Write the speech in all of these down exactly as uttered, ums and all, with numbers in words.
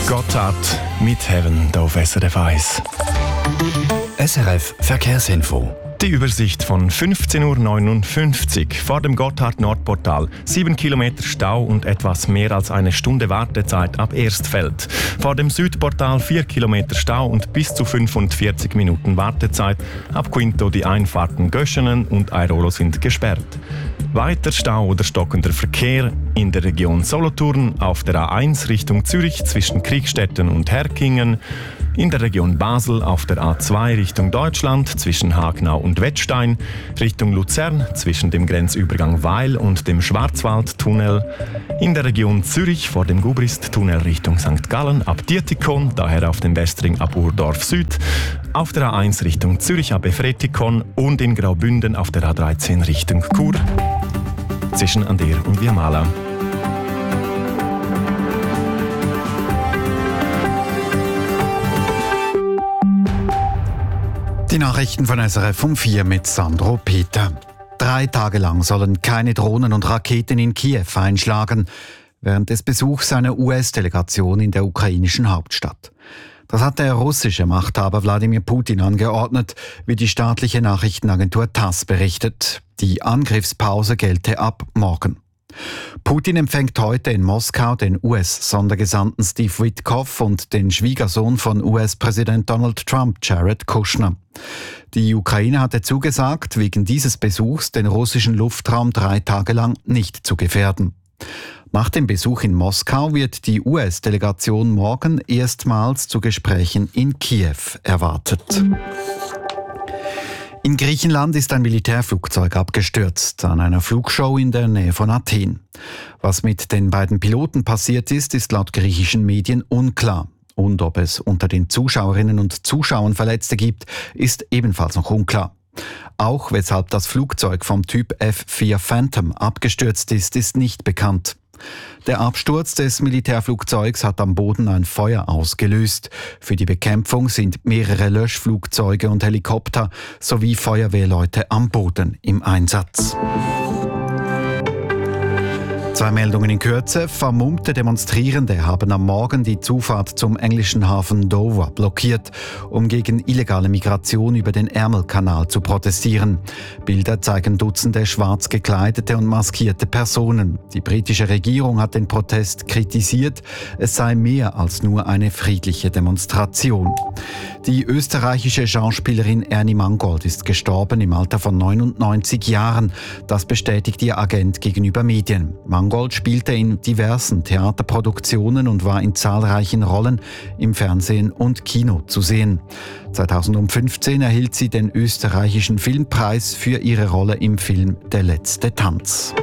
Gotthard mit Heaven hier auf S R F eins. S R F Verkehrsinfo. Die Übersicht von fünfzehn Uhr neunundfünfzig vor dem Gotthard-Nordportal. Sieben Kilometer Stau und etwas mehr als eine Stunde Wartezeit ab Erstfeld. Vor dem Südportal vier Kilometer Stau und bis zu fünfundvierzig Minuten Wartezeit. Ab Quinto die Einfahrten Göschenen und Airolo sind gesperrt. Weiter Stau oder stockender Verkehr in der Region Solothurn, auf der A eins Richtung Zürich zwischen Kriegstetten und Herkingen, in der Region Basel auf der A zwei Richtung Deutschland zwischen Hagnau und Wettstein, Richtung Luzern zwischen dem Grenzübergang Weil und dem Schwarzwaldtunnel, in der Region Zürich vor dem Gubrist-Tunnel Richtung Sankt Gallen ab Dietikon, daher auf dem Westring ab Urdorf Süd, auf der A eins Richtung Zürich ab Efretikon und in Graubünden auf der A dreizehn Richtung Chur zwischen Ander und Viamala. Die Nachrichten von S R F um vier mit Sandro Peter. Drei Tage lang sollen keine Drohnen und Raketen in Kiew einschlagen, während des Besuchs einer U S-Delegation in der ukrainischen Hauptstadt. Das hat der russische Machthaber Wladimir Putin angeordnet, wie die staatliche Nachrichtenagentur TASS berichtet. Die Angriffspause gelte ab morgen. Putin empfängt heute in Moskau den U S-Sondergesandten Steve Witkoff und den Schwiegersohn von U S-Präsident Donald Trump, Jared Kushner. Die Ukraine hatte zugesagt, wegen dieses Besuchs den russischen Luftraum drei Tage lang nicht zu gefährden. Nach dem Besuch in Moskau wird die U S-Delegation morgen erstmals zu Gesprächen in Kiew erwartet. In Griechenland ist ein Militärflugzeug abgestürzt, an einer Flugshow in der Nähe von Athen. Was mit den beiden Piloten passiert ist, ist laut griechischen Medien unklar. Und ob es unter den Zuschauerinnen und Zuschauern Verletzte gibt, ist ebenfalls noch unklar. Auch weshalb das Flugzeug vom Typ F vier Phantom abgestürzt ist, ist nicht bekannt. Der Absturz des Militärflugzeugs hat am Boden ein Feuer ausgelöst. Für die Bekämpfung sind mehrere Löschflugzeuge und Helikopter sowie Feuerwehrleute am Boden im Einsatz. Zwei Meldungen in Kürze. Vermummte Demonstrierende haben am Morgen die Zufahrt zum englischen Hafen Dover blockiert, um gegen illegale Migration über den Ärmelkanal zu protestieren. Bilder zeigen Dutzende schwarz gekleidete und maskierte Personen. Die britische Regierung hat den Protest kritisiert. Es sei mehr als nur eine friedliche Demonstration. Die österreichische Schauspielerin Ernie Mangold ist gestorben im Alter von neunundneunzig Jahren. Das bestätigt ihr Agent gegenüber Medien. Mangold spielte in diversen Theaterproduktionen und war in zahlreichen Rollen im Fernsehen und Kino zu sehen. zweitausendfünfzehn erhielt sie den österreichischen Filmpreis für ihre Rolle im Film Der letzte Tanz.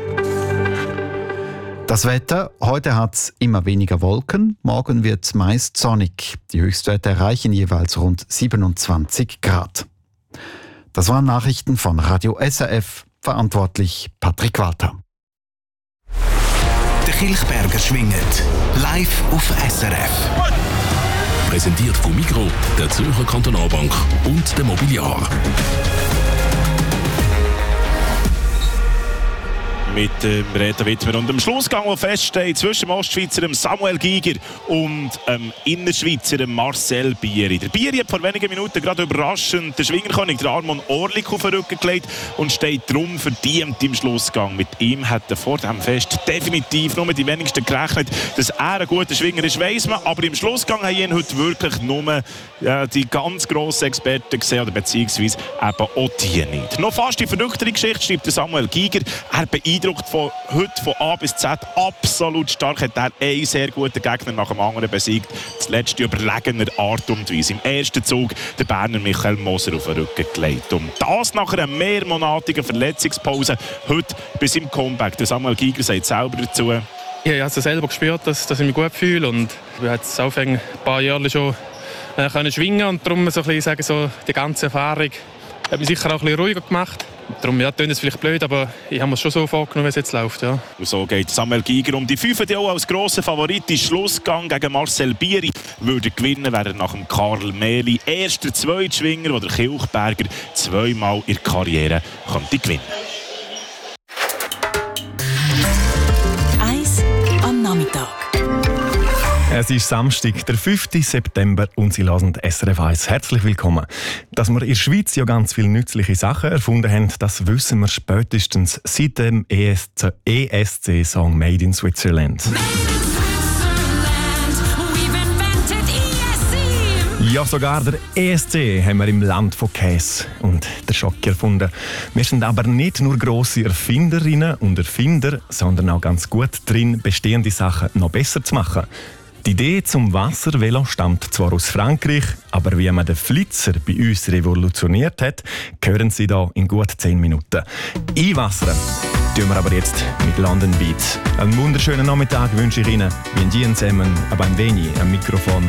Das Wetter: Heute hat es immer weniger Wolken, morgen wird es meist sonnig. Die Höchstwerte erreichen jeweils rund siebenundzwanzig Grad. Das waren Nachrichten von Radio S R F, verantwortlich Patrick Walter. Der Kilchberger schwingt live auf S R F. Präsentiert von Migros, der Zürcher Kantonalbank und der Mobiliar. Mit dem Reto Wittmer und dem Schlussgang, der feststeht zwischen dem Ostschweizer Samuel Giger und dem Innerschweizer Marcel Bieri. Der Bieri hat vor wenigen Minuten gerade überraschend den Schwingerkönig Armon Orlik auf den Rücken gelegt und steht darum verdient im Schlussgang. Mit ihm hat er vor dem Fest definitiv nur die wenigsten gerechnet, dass er ein guter Schwinger ist, weiss man. Aber im Schlussgang haben ihn heute wirklich nur ja, die ganz grossen Experten gesehen, oder beziehungsweise eben auch die nicht. Noch fast die verrücktere Geschichte schreibt der Samuel Giger. Er beeindruckt von heute von A bis Z absolut stark. Hat er einen sehr guten Gegner nach dem anderen besiegt. Zuletzt in überlegener Art und Weise. Im ersten Zug der Berner Michael Moser auf den Rücken gelegt. Und das nach einer mehrmonatigen Verletzungspause. Heute bis im Comeback. Der Samuel Giger sagt selber dazu: Ja, ich habe also selber gespürt, dass, dass ich mich gut fühle. Und ich habe jetzt auch ein paar Jahre schon äh, können schwingen und darum so ein bisschen, sagen, so, die ganze Erfahrung hat mich sicher auch ein bisschen ruhiger gemacht. Darum ja, klingt es vielleicht blöd, aber ich habe mir schon so vorgenommen, wie es jetzt läuft. Ja. Und so geht Samuel Giger um die fünf, die auch als grosser Favorit in Schlussgang gegen Marcel Bieri würde gewinnen, wäre nach dem Karl Mehli erster Zweitschwinger, der der Kilchberger zweimal in der Karriere könnte gewinnen. Eins am Nachmittag. Es ist Samstag, der fünften September und Sie hören S R F eins. Herzlich willkommen. Dass wir in der Schweiz ja ganz viele nützliche Sachen erfunden haben, das wissen wir spätestens seit dem E S C-Song Made in Switzerland. Ja, sogar der E S C haben wir im Land von Käse und der Schock erfunden. Wir sind aber nicht nur grosse Erfinderinnen und Erfinder, sondern auch ganz gut drin, bestehende Sachen noch besser zu machen. Die Idee zum Wasservelo stammt zwar aus Frankreich, aber wie man den Flitzer bei uns revolutioniert hat, hören Sie da in gut zehn Minuten. Einwassern tun wir aber jetzt mit London Beat. Einen wunderschönen Nachmittag wünsche ich Ihnen. Bien zusammen, aber ein wenig am Mikrofon